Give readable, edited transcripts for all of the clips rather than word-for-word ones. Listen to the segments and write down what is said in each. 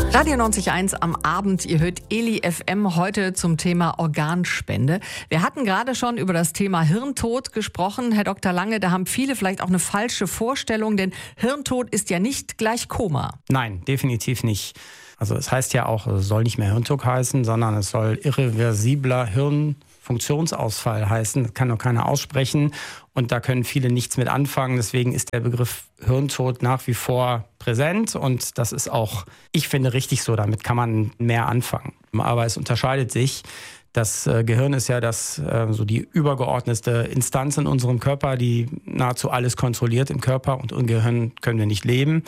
Radio 90.1 am Abend, ihr hört Eli FM heute zum Thema Organspende. Wir hatten gerade schon über das Thema Hirntod gesprochen, Herr Dr. Lange, da haben viele vielleicht auch eine falsche Vorstellung, denn Hirntod ist ja nicht gleich Koma. Nein, definitiv nicht. Also es heißt ja auch, es soll nicht mehr Hirntod heißen, sondern es soll irreversibler Hirnfunktionsausfall heißen. Das kann noch keiner aussprechen und da können viele nichts mit anfangen. Deswegen ist der Begriff Hirntod nach wie vor präsent und das ist auch, ich finde, richtig so. Damit kann man mehr anfangen. Aber es unterscheidet sich. Das Gehirn ist ja so die übergeordnete Instanz in unserem Körper, die nahezu alles kontrolliert im Körper und ohne Gehirn können wir nicht leben.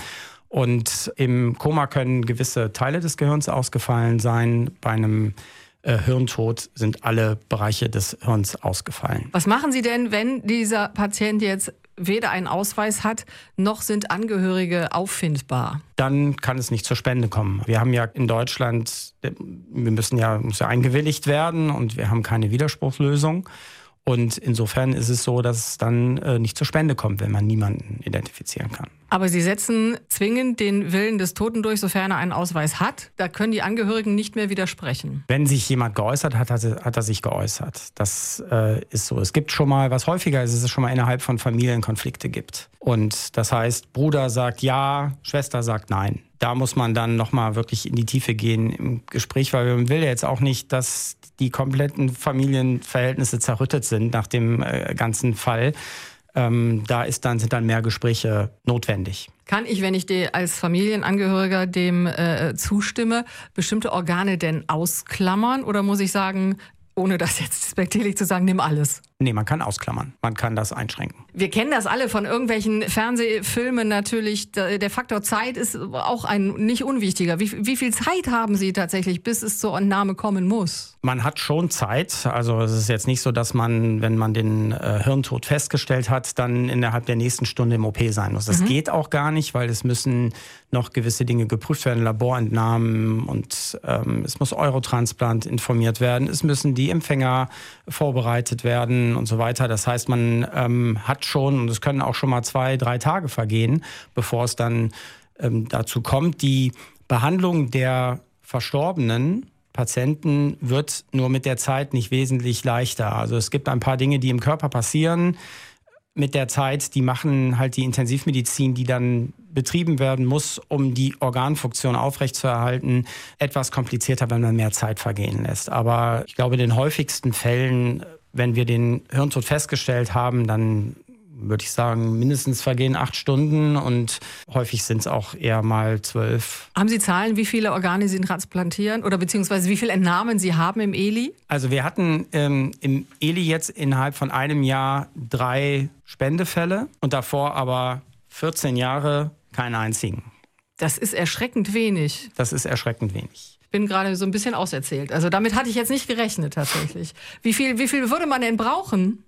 Und im Koma können gewisse Teile des Gehirns ausgefallen sein. Bei einem Hirntod sind alle Bereiche des Hirns ausgefallen. Was machen Sie denn, wenn dieser Patient jetzt weder einen Ausweis hat, noch sind Angehörige auffindbar? Dann kann es nicht zur Spende kommen. Wir haben ja in Deutschland, muss ja eingewilligt werden und wir haben keine Widerspruchslösung. Und insofern ist es so, dass es dann nicht zur Spende kommt, wenn man niemanden identifizieren kann. Aber Sie setzen zwingend den Willen des Toten durch, sofern er einen Ausweis hat. Da können die Angehörigen nicht mehr widersprechen. Wenn sich jemand geäußert hat, hat er sich geäußert. Das ist so. Es gibt schon mal, was häufiger ist, es schon mal innerhalb von Familien Konflikte gibt. Und das heißt, Bruder sagt ja, Schwester sagt nein. Da muss man dann nochmal wirklich in die Tiefe gehen im Gespräch, weil man will ja jetzt auch nicht, dass die kompletten Familienverhältnisse zerrüttet sind nach dem ganzen Fall. Sind dann mehr Gespräche notwendig. Kann ich, wenn ich als Familienangehöriger dem zustimme, bestimmte Organe denn ausklammern? Oder muss ich sagen, ohne das jetzt despektierlich zu sagen, nimm alles? Nee, man kann ausklammern. Man kann das einschränken. Wir kennen das alle von irgendwelchen Fernsehfilmen natürlich. Der Faktor Zeit ist auch ein nicht unwichtiger. Wie viel Zeit haben Sie tatsächlich, bis es zur Entnahme kommen muss? Man hat schon Zeit. Also es ist jetzt nicht so, dass man, wenn man den Hirntod festgestellt hat, dann innerhalb der nächsten Stunde im OP sein muss. Das geht auch gar nicht, weil es müssen noch gewisse Dinge geprüft werden, Laborentnahmen und es muss Eurotransplant informiert werden. Es müssen die Empfänger vorbereitet werden und so weiter. Das heißt, man hat schon, und es können auch schon mal 2-3 Tage vergehen, bevor es dann dazu kommt. Die Behandlung der verstorbenen Patienten wird nur mit der Zeit nicht wesentlich leichter. Also es gibt ein paar Dinge, die im Körper passieren mit der Zeit, die machen halt die Intensivmedizin, die dann betrieben werden muss, um die Organfunktion aufrechtzuerhalten, etwas komplizierter, wenn man mehr Zeit vergehen lässt. Aber ich glaube, in den häufigsten Fällen, wenn wir den Hirntod festgestellt haben, dann würde ich sagen, mindestens vergehen 8 Stunden und häufig sind es auch eher mal 12. Haben Sie Zahlen, wie viele Organe Sie transplantieren oder beziehungsweise wie viele Entnahmen Sie haben im Eli? Also wir hatten im Eli jetzt innerhalb von einem Jahr 3 Spendefälle und davor aber 14 Jahre keinen einzigen. Das ist erschreckend wenig. Das ist erschreckend wenig. Ich bin gerade so ein bisschen auserzählt. Also damit hatte ich jetzt nicht gerechnet tatsächlich. Wie viel würde man denn brauchen?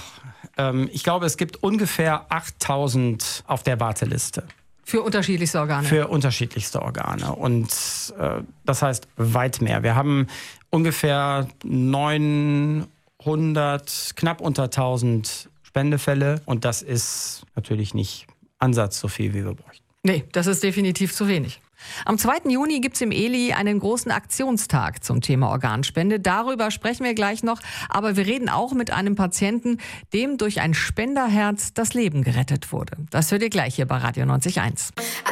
Ich glaube, es gibt ungefähr 8.000 auf der Warteliste. Für unterschiedlichste Organe? Für unterschiedlichste Organe. Und das heißt weit mehr. Wir haben ungefähr 900, knapp unter 1.000 Spendefälle. Und das ist natürlich nicht Ansatz so viel, wie wir bräuchten. Nee, das ist definitiv zu wenig. Am 2. Juni gibt es im Eli einen großen Aktionstag zum Thema Organspende. Darüber sprechen wir gleich noch. Aber wir reden auch mit einem Patienten, dem durch ein Spenderherz das Leben gerettet wurde. Das hört ihr gleich hier bei Radio 90.1.